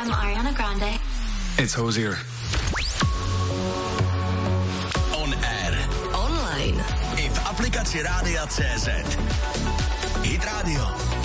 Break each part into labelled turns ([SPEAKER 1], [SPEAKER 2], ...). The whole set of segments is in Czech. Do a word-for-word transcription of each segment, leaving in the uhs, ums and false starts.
[SPEAKER 1] from Ariana Grande.
[SPEAKER 2] It's Hozier.
[SPEAKER 3] On air.
[SPEAKER 1] Online.
[SPEAKER 3] I v aplikaci Rádia C Z. Hit Radio.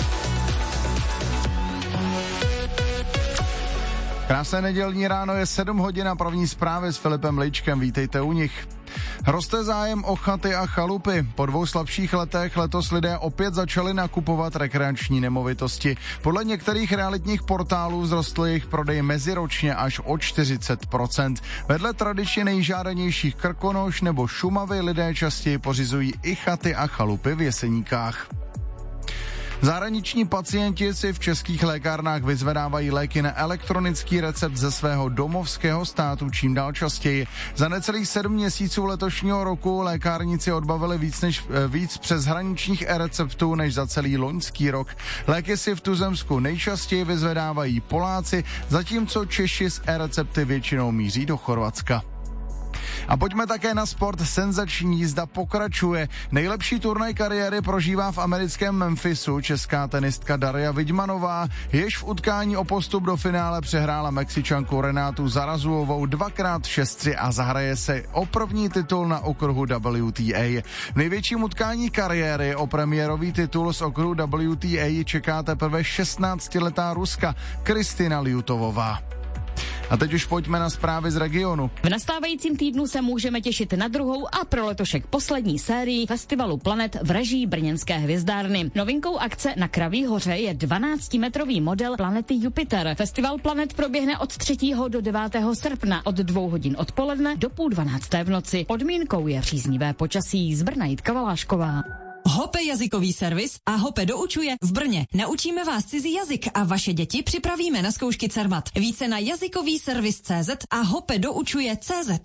[SPEAKER 4] Krásné nedělní ráno, je sedm hodin a první zprávy s Filipem Ličkem, vítejte u nich. Roste zájem o chaty a chalupy. Po dvou slabších letech letos lidé opět začali nakupovat rekreační nemovitosti. Podle některých realitních portálů vzrostl jejich prodej meziročně až o čtyřicet procent. Vedle tradičně nejžádanějších Krkonoš nebo Šumavy lidé častěji pořizují i chaty a chalupy v Jeseníkách. Zahraniční pacienti si v českých lékárnách vyzvedávají léky na elektronický recept ze svého domovského státu čím dál častěji. Za necelých sedm měsíců letošního roku lékárníci odbavili víc než víc přeshraničních e-receptů než za celý loňský rok. Léky si v tuzemsku nejčastěji vyzvedávají Poláci, zatímco Češi s e-recepty většinou míří do Chorvatska. A pojďme také na sport. Senzační jízda pokračuje. Nejlepší turnaj kariéry prožívá v americkém Memphisu česká tenistka Daria Vidmanová, jež v utkání o postup do finále přehrála Mexičanku Renátu Zarazuovou dvakrát šest tři a zahraje se o první titul na okruhu W T A. V největším utkání kariéry o premiérový titul z okruhu W T A čeká teprve šestnáctiletá Ruska Kristina Ljutovová. A teď už pojďme na zprávy z regionu.
[SPEAKER 5] V nastávajícím týdnu se můžeme těšit na druhou a pro letošek poslední sérii Festivalu Planet v režii brněnské hvězdárny. Novinkou akce na Kraví hoře je dvanáctimetrový model planety Jupiter. Festival Planet proběhne od třetího do devátého srpna od dvou hodin odpoledne do půl dvanácté v noci. Podmínkou je příznivé počasí. Z Brna Jitka Valášková.
[SPEAKER 6] Hope jazykový servis a Hope doučuje v Brně. Naučíme vás cizí jazyk a vaše děti připravíme na zkoušky Cermat. Více na jazykový servis tečka cé zet a Hope doučuje tečka cé zet.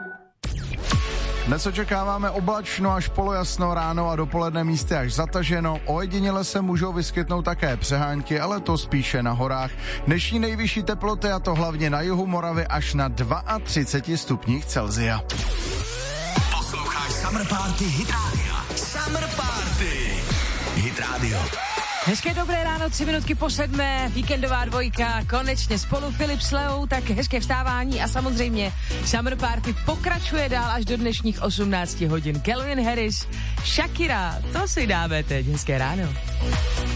[SPEAKER 4] Dnes očekáváme oblačno až polojasno ráno a dopoledne místy až zataženo. Ojediněle se můžou vyskytnout také přehánky, ale to spíše na horách. Dnešní nejvyšší teploty, a to hlavně na jihu Moravy, až na třicet dva stupních Celsia.
[SPEAKER 3] Posloucháš Summer Party Hit Radio. Summer Party Hit Radio.
[SPEAKER 7] Hezké dobré ráno, tři minutky po sedmé, víkendová dvojka, konečně spolu Filip s Leou, tak hezké vstávání a samozřejmě Summer Party pokračuje dál až do dnešních osmnácti hodin. Calvin Harris, Shakira, to si dáme teď, hezké ráno.